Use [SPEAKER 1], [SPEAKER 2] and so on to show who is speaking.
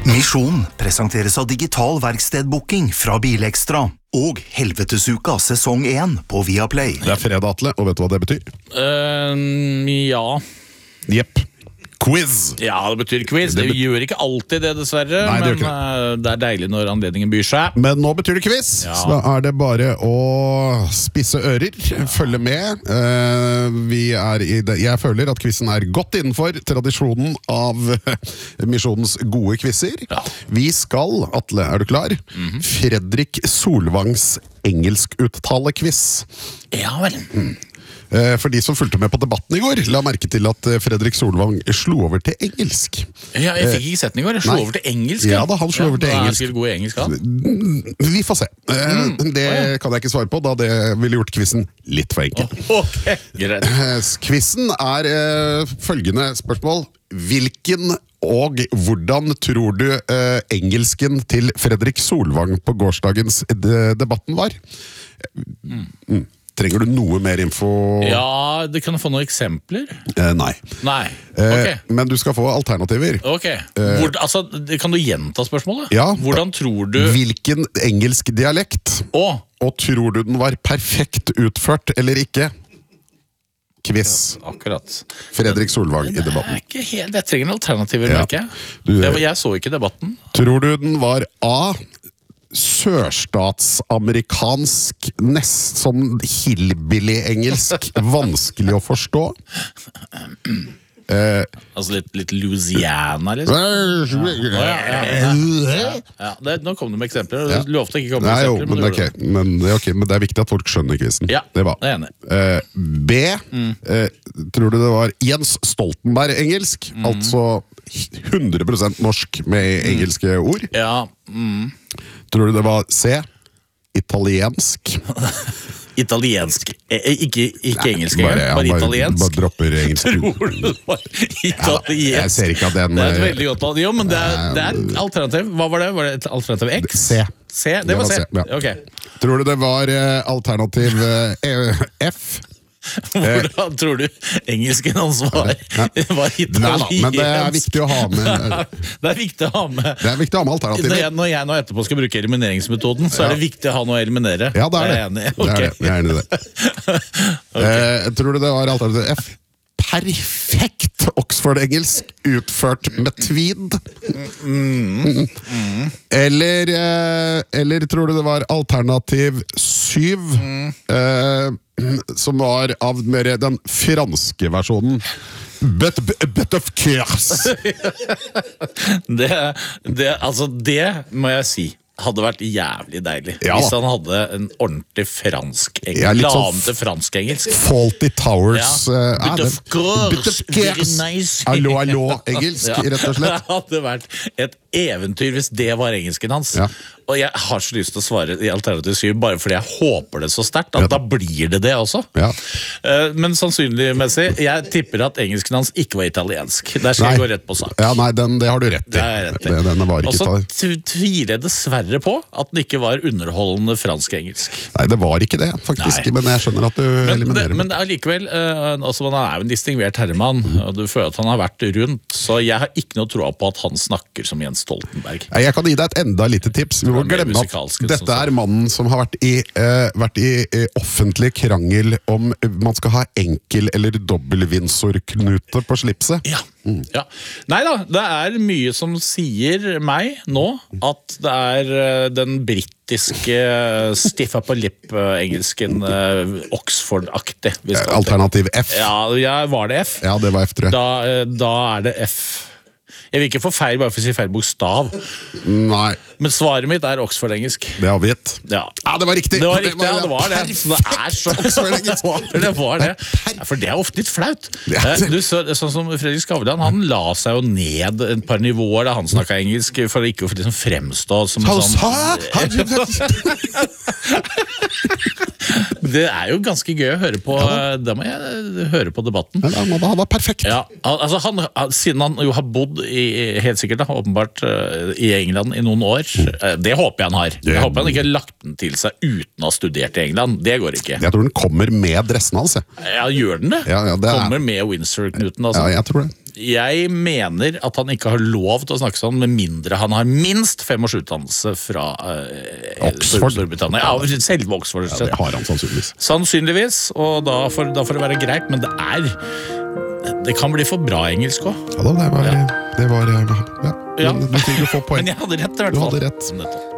[SPEAKER 1] Misjon presenteres av Digital Verkstedbooking fra Bilekstra og Helvetesuka sesong 1 på Viaplay.
[SPEAKER 2] Det fredag, Atle, og vet du hva det betyr?
[SPEAKER 3] Ja.
[SPEAKER 2] Jepp. Quiz.
[SPEAKER 3] Ja, det betyr quiz. Det gjør ikke alltid det, dessverre.
[SPEAKER 2] Nei, det
[SPEAKER 3] men det deilig når anledningen byr seg.
[SPEAKER 2] Men nå betyr det quiz, så da det bare å spisse ører, følge med. Jeg føler at quizen godt innenfor tradisjonen av Misjonens gode quizzer. Ja. Vi skal, Atle, du klar? Fredrik Solvangs engelskuttale-quiz.
[SPEAKER 3] Ja vel.
[SPEAKER 2] For de som fulgte med på debatten i går, la merke til at Fredrik Solvang slo over til engelsk.
[SPEAKER 3] Ja, jeg fikk ikke sett den i går. Jeg slo over til engelsk.
[SPEAKER 2] Ja, da han slo over til engelsk.
[SPEAKER 3] Er god i engelsk, han?
[SPEAKER 2] Vi får se. Det kan jeg ikke svare på, da det ville gjort quizen litt for enkel.
[SPEAKER 3] Ok, greit.
[SPEAKER 2] Quizen følgende spørsmål. Hvilken og hvordan tror du engelsken til Fredrik Solvang på gårsdagens debatten var? Trenger du noe mer info?
[SPEAKER 3] Ja, det kan du få noen eksempler.
[SPEAKER 2] Nei.
[SPEAKER 3] Okay.
[SPEAKER 2] Men du skal få alternativer.
[SPEAKER 3] Ok. Kan du gjenta spørsmålet?
[SPEAKER 2] Ja.
[SPEAKER 3] Hvordan tror du...
[SPEAKER 2] Hvilken engelsk dialekt? Og tror du den var perfekt utført eller ikke? Quiz.
[SPEAKER 3] Akkurat.
[SPEAKER 2] Fredrik Solvang i debatten.
[SPEAKER 3] Jeg trenger alternativer, merker jeg. Jeg så ikke debatten.
[SPEAKER 2] Tror du den var A... sørstatsamerikansk, nest sånn hillbilly-engelsk, vanskelig å forstå.
[SPEAKER 3] Altså litt Louisiana, liksom? Nå kom du med eksempler. Du lovte ikke komme med eksempler.
[SPEAKER 2] Men det viktig at folk skjønner quizen.
[SPEAKER 3] Ja, det er enig.
[SPEAKER 2] B. Tror du det var Jens Stoltenberg-engelsk? Altså 100% norsk med engelske ord?
[SPEAKER 3] Ja.
[SPEAKER 2] Tror du det var C? Italiensk?
[SPEAKER 3] Italiensk. Ikke engelsk, bare italiensk.
[SPEAKER 2] Bare dropper engelsk.
[SPEAKER 3] Tror du det var italiensk?
[SPEAKER 2] Jeg ser ikke at den...
[SPEAKER 3] Det et veldig godt valg. Jo, men det er alternativ. Hva var det? Var det et alternativ X?
[SPEAKER 2] C.
[SPEAKER 3] Det var C.
[SPEAKER 2] Ja.
[SPEAKER 3] Okay.
[SPEAKER 2] Tror du det var alternativ F?
[SPEAKER 3] Hvordan tror du engelsken hans var italiensk?
[SPEAKER 2] Nei, men det viktig å ha med.
[SPEAKER 3] Det viktig å ha med.
[SPEAKER 2] Det viktig å ha med alternativer.
[SPEAKER 3] Når jeg nå etterpå skal bruke elimineringsmetoden, så det viktig å ha noe å eliminere.
[SPEAKER 2] Ja, det er det. Jeg er enig i det. Tror du det var alternativ F? Perfekt Oxford-engelsk utført med tweed. Eller tror du det var alternativ 7, som var av mer den franske versjonen. But of course. Det må jeg si hadde vært jævlig deilig hvis han hadde en ordentlig lame til fransk-engelsk. Faulty Towers.
[SPEAKER 3] But of course, very nice.
[SPEAKER 2] Allo, engelsk, rett og slett.
[SPEAKER 3] Det hadde vært et eventyr hvis det var engelsken hans. Og jeg har så lyst til å svare i alternativ 7 bare fordi jeg håper det så sterkt at da blir det også. Men sannsynligmessig, jeg tipper at engelsken hans ikke var italiensk. Der skal jeg gå rett på sak.
[SPEAKER 2] Ja, nei, det har du rett i. Og
[SPEAKER 3] så tviler jeg dessverre på at den ikke var underholdende fransk-engelsk.
[SPEAKER 2] Nei, det var ikke det, faktisk. Men jeg skjønner at du eliminerer.
[SPEAKER 3] Men allikevel, han er jo en distingvert herremann, og du føler at han har vært rundt, så jeg har ikke noe tro på at han snakker som Jens Stoltenberg.
[SPEAKER 2] Jeg kan gi deg et enda lite tips. Vi må glemme at dette mannen som har vært i offentlig krangel om man skal ha enkel- eller dobbeltvinsorknute på slipset.
[SPEAKER 3] Ja. Nei da, det mye som sier meg nå at det den britiske stiffa på lipp-engelsken Oxford-aktig.
[SPEAKER 2] Alternativ F.
[SPEAKER 3] Ja, var det F?
[SPEAKER 2] Ja, det var F, tror jeg.
[SPEAKER 3] Da det F. Jeg vil ikke få feil bare for å si feil bokstav.
[SPEAKER 2] Nei.
[SPEAKER 3] Men svaret mitt Oxford-engelsk.
[SPEAKER 2] Det har vi gitt.
[SPEAKER 3] Ja,
[SPEAKER 2] det var riktig.
[SPEAKER 3] Det var det. Så det så Oxford-engelsk. Det var det. For det ofte litt flaut. Sånn som Fredrik Skavlan, han la seg jo ned et par nivåer da han snakket engelsk, for ikke å fremstå som Det jo ganske gøy å høre på. Da må jeg høre på debatten.
[SPEAKER 2] Han var perfekt.
[SPEAKER 3] Ja, altså siden han jo har bodd helt sikkert da, åpenbart i England i noen år. Det håper jeg han har. Jeg håper han ikke har lagt den til seg uten å ha studert i England. Det går ikke.
[SPEAKER 2] Jeg tror den kommer med dressen hans.
[SPEAKER 3] Ja, gjør den det?
[SPEAKER 2] Ja,
[SPEAKER 3] kommer med Windsor-knuten. Altså.
[SPEAKER 2] Ja, jeg tror det.
[SPEAKER 3] Jeg mener at han ikke har lov til å snakke sånn med mindre han har minst 5 års utdannelse fra Storbritannia. Ja, selve Oxford.
[SPEAKER 2] Ja, det har han sannsynligvis.
[SPEAKER 3] Sannsynligvis, og da får det være greit, men det kan bli for bra engelsk også.
[SPEAKER 2] Ja da, det var ja. Men du fikk jo få poeng.
[SPEAKER 3] Men jeg hadde rett i hvert fall.
[SPEAKER 2] Du hadde rett.